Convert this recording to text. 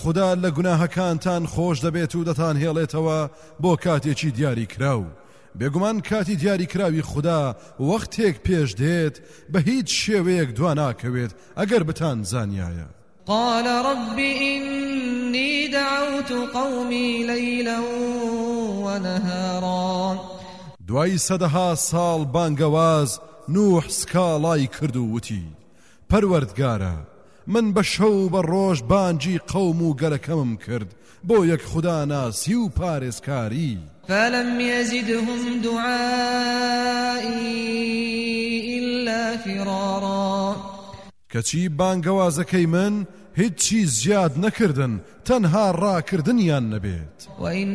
خدا لە گوناهەکانتان خۆش دەبێت و دەتان هێڵێتەوە بۆ کاتێکی دیاری کراو. بێگومان کاتی دیاری کراوی خدا وەختێک پێش دێت بە هیچ شێوەیەک دوا ناکەوێت ئەگەر بتان زانیایە. قال رب إني دعوت قومي ليلا ونهارا. دوای سەدەها ساڵ بانگەواز نوح سکاڵای کرد و وتی پەروەردگارە من بە شەو بە ڕۆژ بانجی قەوم و گەلەکەمم کرد بۆ یەک خدا ناسی و پارێزکاری. فلم يزدهم دعائي إلا فرارا. کەچی بانگەوازەکەی من هیچی زیاد نەکردن تەنها ڕاکردنیان نەبێت.